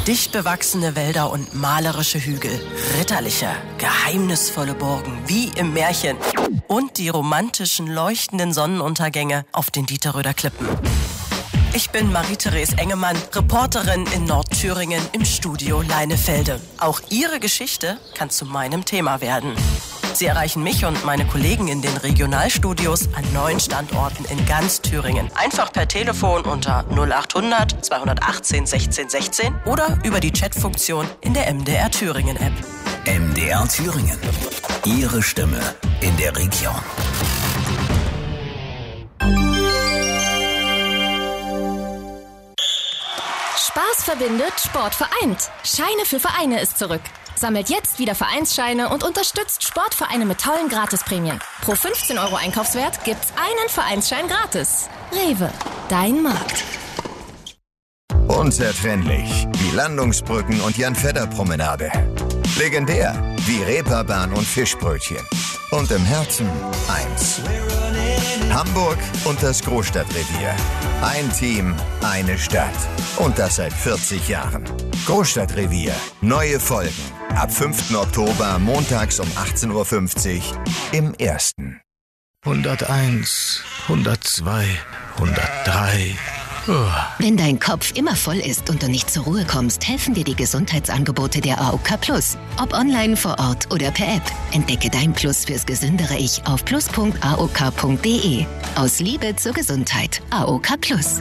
Dicht bewachsene Wälder und malerische Hügel, ritterliche, geheimnisvolle Burgen wie im Märchen und die romantischen, leuchtenden Sonnenuntergänge auf den Dieterröder Klippen. Ich bin Marie-Therese Engemann, Reporterin in Nordthüringen im Studio Leinefelde. Auch Ihre Geschichte kann zu meinem Thema werden. Sie erreichen mich und meine Kollegen in den Regionalstudios an 9 Standorten in ganz Thüringen. Einfach per Telefon unter 0800 218 16 16 oder über die Chatfunktion in der MDR Thüringen App. MDR Thüringen. Ihre Stimme in der Region. Spaß verbindet, Sport vereint. Scheine für Vereine ist zurück. Sammelt jetzt wieder Vereinsscheine und unterstützt Sportvereine mit tollen Gratisprämien. Pro 15 € Einkaufswert gibt's einen Vereinsschein gratis. Rewe, dein Markt. Unzertrennlich wie Landungsbrücken und Jan-Fedder-Promenade. Legendär wie Reeperbahn und Fischbrötchen. Und im Herzen eins. Hamburg und das Großstadtrevier. Ein Team, eine Stadt. Und das seit 40 Jahren. Großstadtrevier. Neue Folgen. Ab 5. Oktober montags um 18.50 Uhr im Ersten. 101, 102, 103. Wenn dein Kopf immer voll ist und du nicht zur Ruhe kommst, helfen dir die Gesundheitsangebote der AOK Plus. Ob online, vor Ort oder per App. Entdecke dein Plus fürs gesündere Ich auf plus.aok.de. Aus Liebe zur Gesundheit. AOK Plus.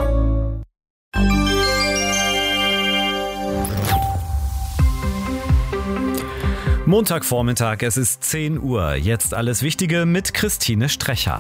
Montagvormittag, es ist 10 Uhr. Jetzt alles Wichtige mit Christine Strecher.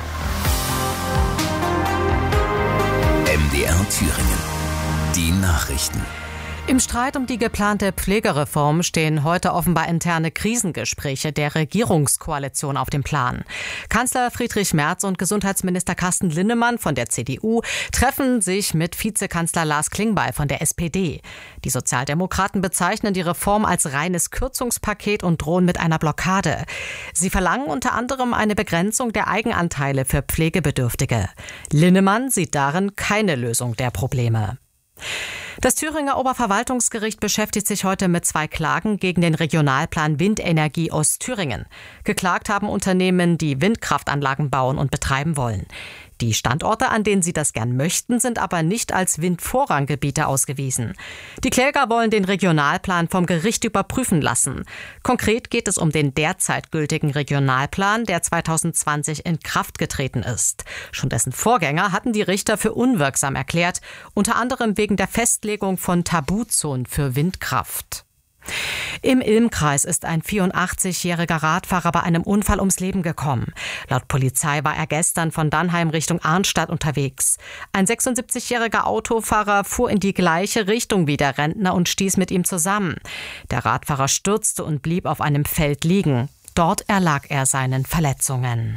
MDR Thüringen. Die Nachrichten. Im Streit um die geplante Pflegereform stehen heute offenbar interne Krisengespräche der Regierungskoalition auf dem Plan. Kanzler Friedrich Merz und Gesundheitsminister Carsten Linnemann von der CDU treffen sich mit Vizekanzler Lars Klingbeil von der SPD. Die Sozialdemokraten bezeichnen die Reform als reines Kürzungspaket und drohen mit einer Blockade. Sie verlangen unter anderem eine Begrenzung der Eigenanteile für Pflegebedürftige. Linnemann sieht darin keine Lösung der Probleme. Das Thüringer Oberverwaltungsgericht beschäftigt sich heute mit 2 Klagen gegen den Regionalplan Windenergie Ostthüringen. Geklagt haben Unternehmen, die Windkraftanlagen bauen und betreiben wollen. Die Standorte, an denen sie das gern möchten, sind aber nicht als Windvorranggebiete ausgewiesen. Die Kläger wollen den Regionalplan vom Gericht überprüfen lassen. Konkret geht es um den derzeit gültigen Regionalplan, der 2020 in Kraft getreten ist. Schon dessen Vorgänger hatten die Richter für unwirksam erklärt, unter anderem wegen der Festlegung von Tabuzonen für Windkraft. Im Ilmkreis ist ein 84-jähriger Radfahrer bei einem Unfall ums Leben gekommen. Laut Polizei war er gestern von Dannheim Richtung Arnstadt unterwegs. Ein 76-jähriger Autofahrer fuhr in die gleiche Richtung wie der Rentner und stieß mit ihm zusammen. Der Radfahrer stürzte und blieb auf einem Feld liegen. Dort erlag er seinen Verletzungen.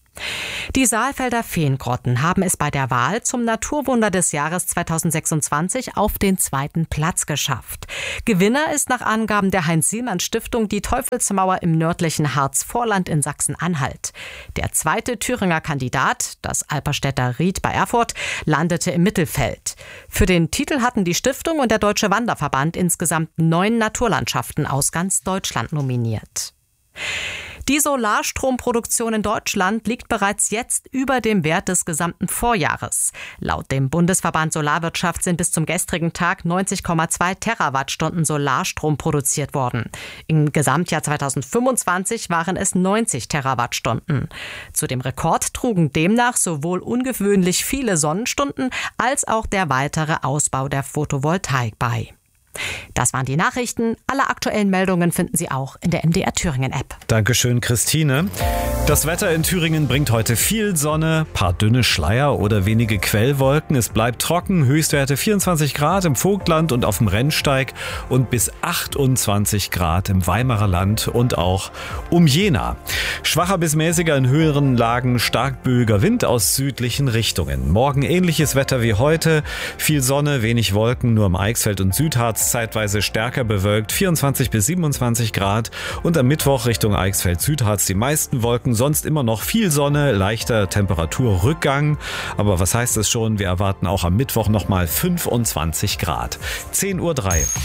Die Saalfelder Feengrotten haben es bei der Wahl zum Naturwunder des Jahres 2026 auf den 2. Platz geschafft. Gewinner ist nach Angaben der Heinz-Sielmann-Stiftung die Teufelsmauer im nördlichen Harzvorland in Sachsen-Anhalt. Der 2. Thüringer Kandidat, das Alperstädter Ried bei Erfurt, landete im Mittelfeld. Für den Titel hatten die Stiftung und der Deutsche Wanderverband insgesamt 9 Naturlandschaften aus ganz Deutschland nominiert. Die Solarstromproduktion in Deutschland liegt bereits jetzt über dem Wert des gesamten Vorjahres. Laut dem Bundesverband Solarwirtschaft sind bis zum gestrigen Tag 90,2 Terawattstunden Solarstrom produziert worden. Im Gesamtjahr 2025 waren es 90 Terawattstunden. Zu dem Rekord trugen demnach sowohl ungewöhnlich viele Sonnenstunden als auch der weitere Ausbau der Photovoltaik bei. Das waren die Nachrichten. Alle aktuellen Meldungen finden Sie auch in der MDR Thüringen App. Dankeschön, Christine. Das Wetter in Thüringen bringt heute viel Sonne, paar dünne Schleier oder wenige Quellwolken. Es bleibt trocken, Höchstwerte 24 Grad im Vogtland und auf dem Rennsteig und bis 28 Grad im Weimarer Land und auch um Jena. Schwacher bis mäßiger in höheren Lagen, stark böiger Wind aus südlichen Richtungen. Morgen ähnliches Wetter wie heute, viel Sonne, wenig Wolken, nur im Eichsfeld und Südharz Nachts zeitweise stärker bewölkt, 24 bis 27 Grad. Und am Mittwoch Richtung Eichsfeld-Südharz die meisten Wolken, sonst immer noch viel Sonne, leichter Temperaturrückgang. Aber was heißt es schon? Wir erwarten auch am Mittwoch nochmal 25 Grad. 10:03 Uhr.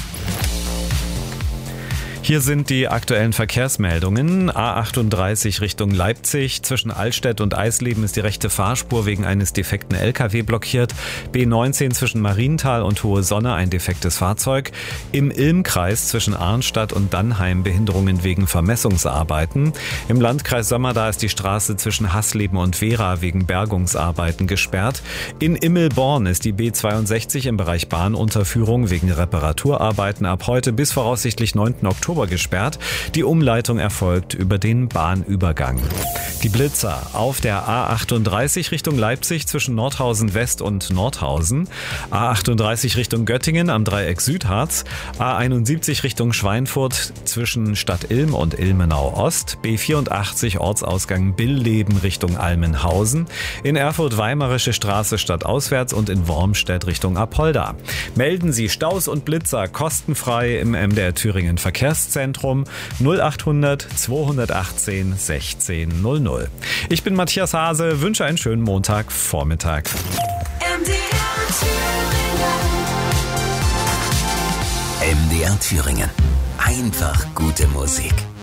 Hier sind die aktuellen Verkehrsmeldungen. A38 Richtung Leipzig. Zwischen Allstedt und Eisleben ist die rechte Fahrspur wegen eines defekten LKW blockiert. B19 zwischen Marienthal und Hohe Sonne ein defektes Fahrzeug. Im Ilmkreis zwischen Arnstadt und Dannheim Behinderungen wegen Vermessungsarbeiten. Im Landkreis Sömmerda ist die Straße zwischen Hasleben und Vera wegen Bergungsarbeiten gesperrt. In Immelborn ist die B62 im Bereich Bahnunterführung wegen Reparaturarbeiten ab heute bis voraussichtlich 9. Oktober gesperrt. Die Umleitung erfolgt über den Bahnübergang. Die Blitzer auf der A38 Richtung Leipzig zwischen Nordhausen West und Nordhausen. A38 Richtung Göttingen am Dreieck Südharz. A71 Richtung Schweinfurt zwischen Stadt Ilm und Ilmenau Ost. B84 Ortsausgang Billleben Richtung Almenhausen. In Erfurt Weimarische Straße stadtauswärts und in Wormstedt Richtung Apolda. Melden Sie Staus und Blitzer kostenfrei im MDR Thüringen Verkehrszentrum 0800 218 16 00. Ich bin Matthias Hase, wünsche einen schönen Montagvormittag. MDR Thüringen. Einfach gute Musik.